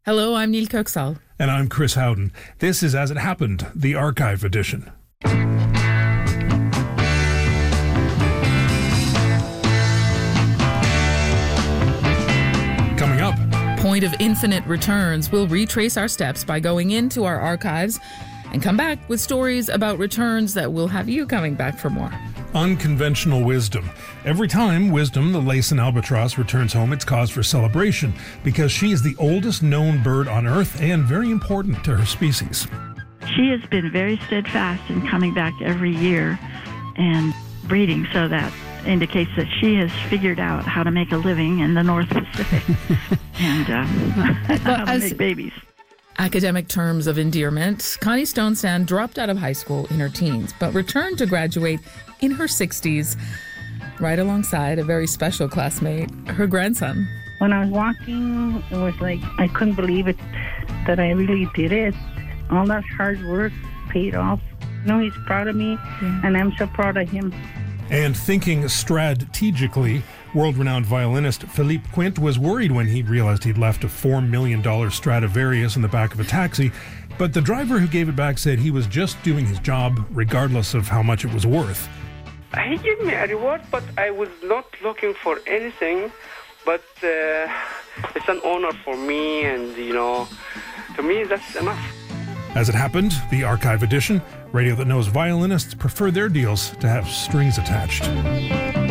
Hello, I'm Neil Kirksall. And I'm Chris Howden. This is As It Happened, the archive edition. Coming up, Point of Infinite returns. We'll retrace our steps by going into our archives and come back with stories about returns that will have you coming back for more. unconventional wisdom. Every time Wisdom, the Laysan albatross, returns home, it's cause for celebration because she is the oldest known bird on Earth and very important to her species. She has been very steadfast in coming back every year and breeding, so that indicates that she has figured out how to make a living in the North Pacific and how to make babies. Academic terms of endearment, Connie Stonestand dropped out of high school in her teens, but returned to graduate in her 60s, right alongside a very special classmate, her grandson. When I was walking, it was like I couldn't believe it that I really did it. All that hard work paid off. He's proud of me, and I'm so proud of him. And thinking strategically, world-renowned violinist Philippe Quint was worried when he realized he'd left a $4 million Stradivarius in the back of a taxi, but the driver who gave it back said he was just doing his job, regardless of how much it was worth. He gave me a reward, but I was not looking for anything, but it's an honor for me, and, to me, that's enough. As It Happened, the archive edition, radio that knows violinists prefer their deals to have strings attached.